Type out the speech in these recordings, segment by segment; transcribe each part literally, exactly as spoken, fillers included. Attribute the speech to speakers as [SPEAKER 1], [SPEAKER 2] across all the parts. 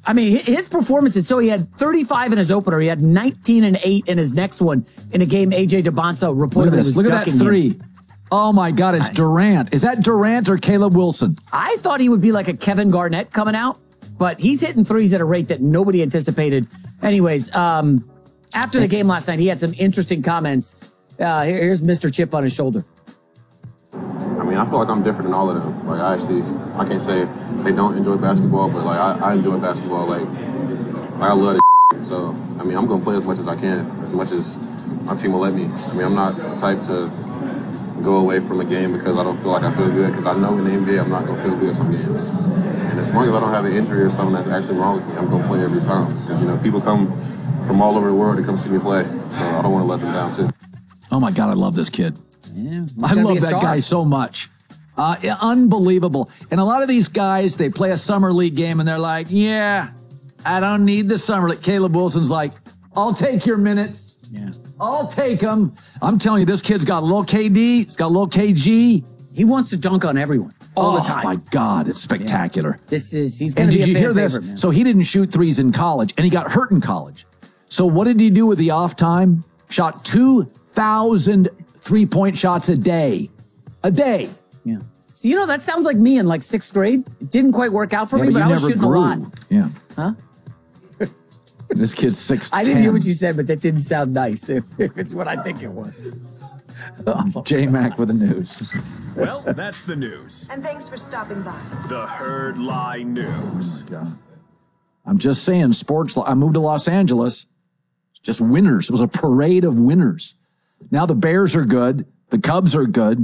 [SPEAKER 1] I mean, his performances, so he had thirty-five in his opener. He had nineteen and eight in his next one in a game A J DeBonsa reportedly
[SPEAKER 2] Look at this.
[SPEAKER 1] was
[SPEAKER 2] Look at that three.
[SPEAKER 1] Him.
[SPEAKER 2] Oh, my God, it's Durant. Is that Durant or Caleb Wilson?
[SPEAKER 1] I thought he would be like a Kevin Garnett coming out, but he's hitting threes at a rate that nobody anticipated. Anyways, um, after the game last night, he had some interesting comments. Uh, here, here's Mister Chip on his shoulder.
[SPEAKER 3] I mean, I feel like I'm different than all of them. Like, I actually, I can't say they don't enjoy basketball, but, like, I, I enjoy basketball. Like, like I love it. So, I mean, I'm going to play as much as I can, as much as my team will let me. I mean, I'm not the type to go away from a game because I don't feel like I feel good, because I know in the N B A I'm not going to feel good some games. And as long as I don't have an injury or something that's actually wrong with me, I'm going to play every time. Because, you know, people come from all over the world to come see me play, so I don't want to let them down, too.
[SPEAKER 2] Oh, my God, I love this kid.
[SPEAKER 1] Yeah,
[SPEAKER 2] I love that guy so much. Uh, yeah, unbelievable. And a lot of these guys, they play a summer league game and they're like, yeah, I don't need the summer league. Caleb Wilson's like, I'll take your minutes.
[SPEAKER 1] Yeah,
[SPEAKER 2] I'll take them. I'm telling you, this kid's got a little K D. He's got a little K G.
[SPEAKER 1] He wants to dunk on everyone all
[SPEAKER 2] oh,
[SPEAKER 1] the time.
[SPEAKER 2] Oh, my God, it's spectacular.
[SPEAKER 1] Yeah. This is, he's going to be a fan
[SPEAKER 2] hear this?
[SPEAKER 1] favorite, man.
[SPEAKER 2] So he didn't shoot threes in college, and he got hurt in college. So what did he do with the off time? Shot two thousand three-point shots a day. A day.
[SPEAKER 1] Yeah. So, you know, that sounds like me in like sixth grade. It didn't quite work out for
[SPEAKER 2] yeah,
[SPEAKER 1] me,
[SPEAKER 2] but,
[SPEAKER 1] but I was shooting
[SPEAKER 2] grew.
[SPEAKER 1] a lot.
[SPEAKER 2] Yeah.
[SPEAKER 1] Huh?
[SPEAKER 2] This kid's six.
[SPEAKER 1] I didn't hear what you said, but that didn't sound nice, if, if it's what I think it was.
[SPEAKER 2] Oh, J-Mac with the news.
[SPEAKER 4] Well, that's the news.
[SPEAKER 5] And thanks for stopping by.
[SPEAKER 4] The Herd Lie News.
[SPEAKER 2] God. I'm just saying, sports, I moved to Los Angeles. Just winners. It was a parade of winners. Now the Bears are good. The Cubs are good.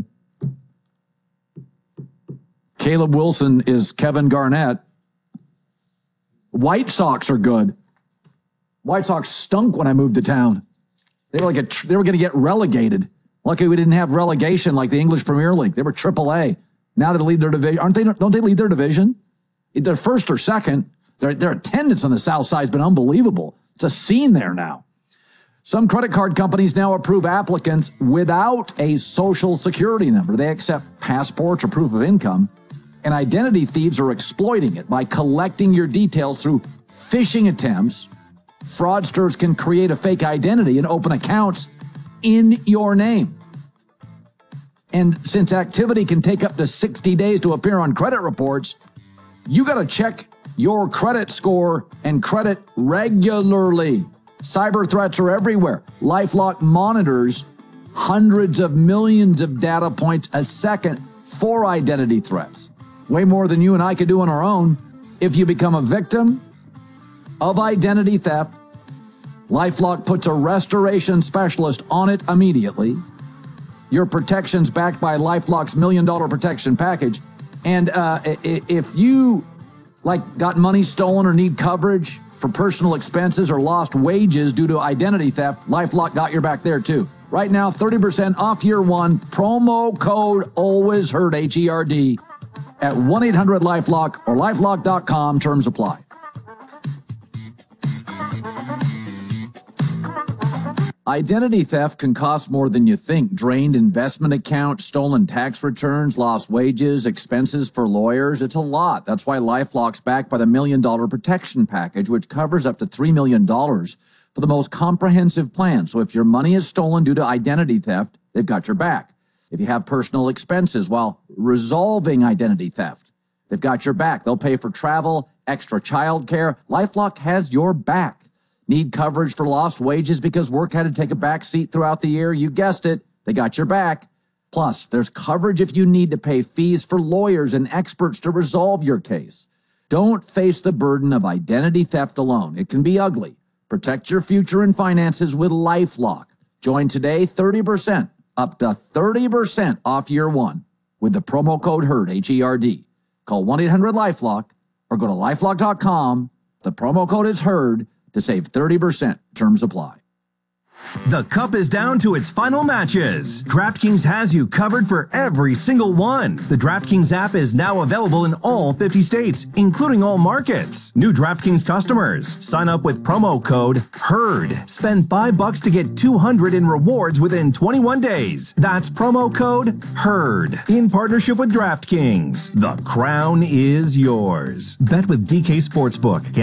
[SPEAKER 2] Caleb Wilson is Kevin Garnett. White Sox are good. White Sox stunk when I moved to town. They were like a, they were going to get relegated. Luckily, we didn't have relegation like the English Premier League. They were triple A. Now they lead their division. Aren't they? Don't they lead their division? They're first or second. Their, their attendance on the South Side has been unbelievable. It's a scene there now. Some credit card companies now approve applicants without a social security number. They accept passports or proof of income, and identity thieves are exploiting it by collecting your details through phishing attempts. Fraudsters can create a fake identity and open accounts in your name. And since activity can take up to sixty days to appear on credit reports, you got to check your credit score and credit regularly. Cyber threats are everywhere. LifeLock monitors hundreds of millions of data points a second for identity threats. Way more than you and I could do on our own. If you become a victim of identity theft, LifeLock puts a restoration specialist on it immediately. Your protection's backed by LifeLock's million dollar protection package. And uh, if you like got money stolen or need coverage for personal expenses or lost wages due to identity theft, LifeLock got your back there too. Right now, thirty percent off year one, promo code ALWAYSHEARD, H E R D, at one eight hundred LifeLock or lifelock dot com. Terms apply. Identity theft can cost more than you think. Drained investment accounts, stolen tax returns, lost wages, expenses for lawyers. It's a lot. That's why LifeLock's backed by the Million Dollar Protection Package, which covers up to three million dollars for the most comprehensive plan. So if your money is stolen due to identity theft, they've got your back. If you have personal expenses while resolving identity theft, they've got your back. They'll pay for travel, extra child care. LifeLock has your back. Need coverage for lost wages because work had to take a back seat throughout the year? You guessed it. They got your back. Plus, there's coverage if you need to pay fees for lawyers and experts to resolve your case. Don't face the burden of identity theft alone. It can be ugly. Protect your future and finances with LifeLock. Join today, thirty percent, up to thirty percent off year one with the promo code HERD, H E R D. Call one eight hundred LifeLock or go to lifelock dot com. The promo code is HERD to save thirty percent. Terms apply.
[SPEAKER 6] The cup is down to its final matches. DraftKings has you covered for every single one. The DraftKings app is now available in all fifty states, including all markets. New DraftKings customers, sign up with promo code HERD. Spend five bucks to get two hundred in rewards within twenty-one days. That's promo code HERD. In partnership with DraftKings, the crown is yours. Bet with D K Sportsbook.